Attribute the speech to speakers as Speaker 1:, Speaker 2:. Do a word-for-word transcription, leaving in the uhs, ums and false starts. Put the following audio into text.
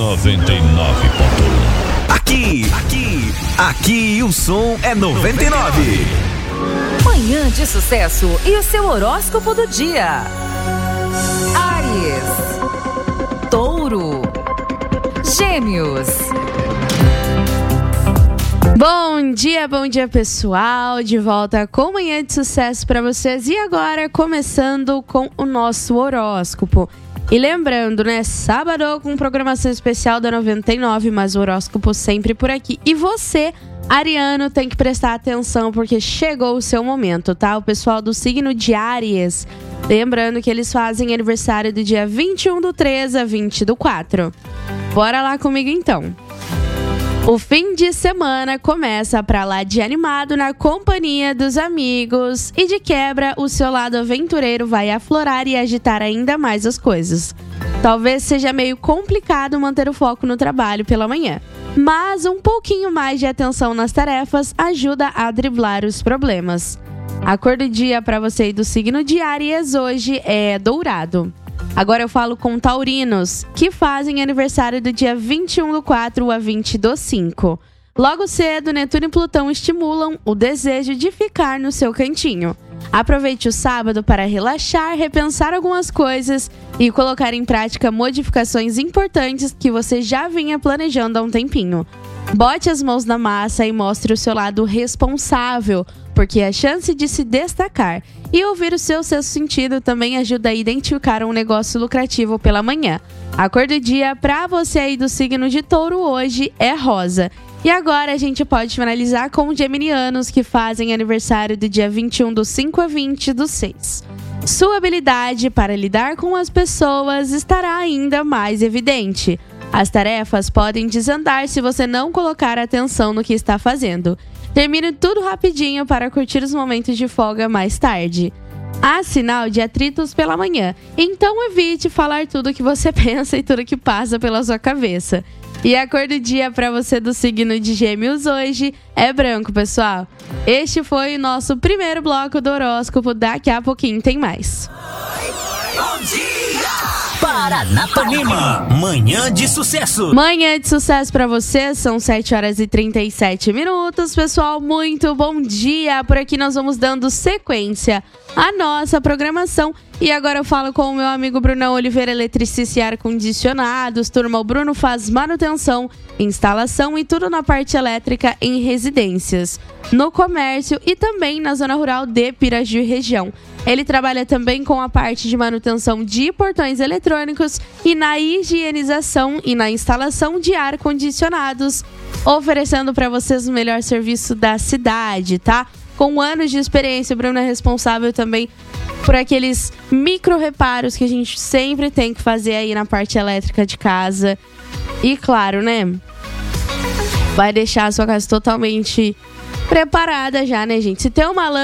Speaker 1: noventa e nove ponto um.
Speaker 2: Aqui, aqui, aqui o som é noventa e nove.
Speaker 3: Manhã de Sucesso e o seu horóscopo do dia. Áries, Touro, Gêmeos.
Speaker 4: Bom dia, bom dia pessoal, de volta com Manhã de Sucesso para vocês e agora começando com o nosso horóscopo. E lembrando, né, sábado com programação especial da noventa e nove, mas o horóscopo sempre por aqui. E você, ariano, tem que prestar atenção porque chegou o seu momento, tá? O pessoal do signo de Áries, lembrando que eles fazem aniversário do dia vinte e um do três a vinte do quatro. Bora lá comigo então. O fim de semana começa pra lá de animado na companhia dos amigos e de quebra o seu lado aventureiro vai aflorar e agitar ainda mais as coisas. Talvez seja meio complicado manter o foco no trabalho pela manhã, mas um pouquinho mais de atenção nas tarefas ajuda a driblar os problemas. A cor do dia para você do signo de Áries hoje é dourado. Agora eu falo com taurinos, que fazem aniversário do dia vinte e um do quatro a vinte do cinco. Logo cedo, Netuno e Plutão estimulam o desejo de ficar no seu cantinho. Aproveite o sábado para relaxar, repensar algumas coisas e colocar em prática modificações importantes que você já vinha planejando há um tempinho. Bote as mãos na massa e mostre o seu lado responsável, porque a chance de se destacar e ouvir o seu sexto sentido também ajuda a identificar um negócio lucrativo pela manhã. A cor do dia para você aí do signo de Touro hoje é rosa. E agora a gente pode finalizar com os geminianos que fazem aniversário do dia vinte e um do cinco a vinte do seis. Sua habilidade para lidar com as pessoas estará ainda mais evidente. As tarefas podem desandar se você não colocar atenção no que está fazendo. Termine tudo rapidinho para curtir os momentos de folga mais tarde. Há sinal de atritos pela manhã, então evite falar tudo o que você pensa e tudo que passa pela sua cabeça. E a cor do dia para você do signo de Gêmeos hoje é branco, pessoal. Este foi o nosso primeiro bloco do horóscopo, daqui a pouquinho tem mais.
Speaker 2: Bom dia! Paranapanema, manhã de sucesso.
Speaker 4: Manhã de sucesso pra você, são sete horas e trinta e sete minutos. Pessoal, muito bom dia. Por aqui nós vamos dando sequência à nossa programação. E agora eu falo com o meu amigo Brunão Oliveira, eletricista e ar-condicionados. Turma, o Bruno faz manutenção, instalação e tudo na parte elétrica em residências, no comércio e também na zona rural de Piraju e região. Ele trabalha também com a parte de manutenção de portões eletrônicos e na higienização e na instalação de ar-condicionados, oferecendo para vocês o melhor serviço da cidade, tá? Com anos de experiência, o Bruno é responsável também por aqueles micro reparos que a gente sempre tem que fazer aí na parte elétrica de casa. E claro, né? Vai deixar a sua casa totalmente preparada já, né, gente? Se tem uma